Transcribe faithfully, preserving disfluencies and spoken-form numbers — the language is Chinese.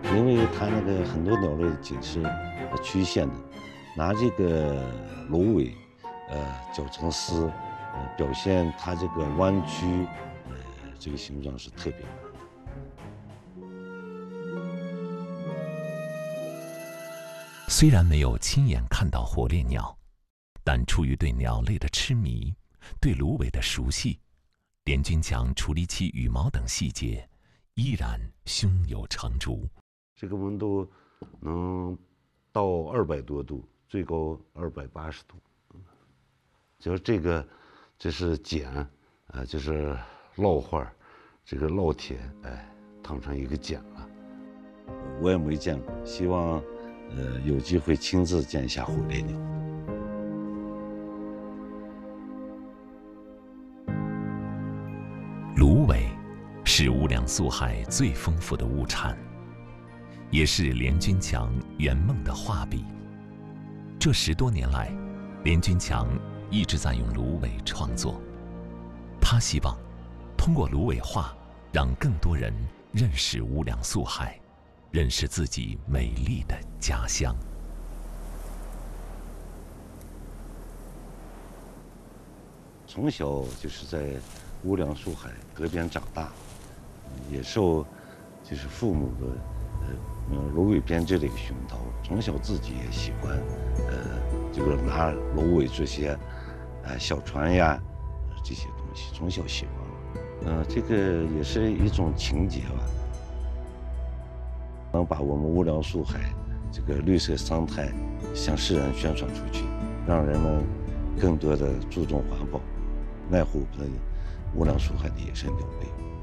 因为它那个很多鸟类颈是呃曲线的，拿这个芦苇，呃绞成丝，呃表现它这个弯曲，呃这个形状是特别的。 虽然没有亲眼看到火烈鸟，但出于对鸟类的痴迷，对芦苇的熟悉，连军强处理起羽毛等细节，依然胸有成竹。 这个温度能到二百多度，最高二百八十度。就是这个，这是碱，呃，就是烙花，这个烙铁，哎，烫成一个茧了。我也没见过，希望呃有机会亲自见一下火烈鸟。 芦苇是无量素海最丰富的物产，也是连军强圆梦的画笔。这十多年来，连军强一直在用芦苇创作。他希望通过芦苇画，让更多人认识无量素海，认识自己美丽的家乡。 从小就是在无量素海河边长大，也受就是父母的呃芦苇编织的一个熏陶，从小自己也喜欢，呃，这个拿芦苇做些呃小船呀这些东西，从小喜欢。呃，这个也是一种情结吧，能把我们无量素海这个绿色生态向世人宣传出去，让人们更多的注重环保，爱护我们无量素海的野生鸟类。